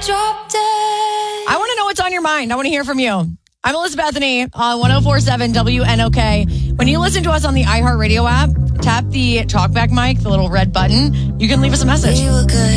I want to know what's on your mind. I want to hear from you. I'm Elizabeth Bethany on 104.7 WNOK. When you listen to us on the iHeartRadio app, tap the talkback mic, the little red button. You can leave us a message. We were good.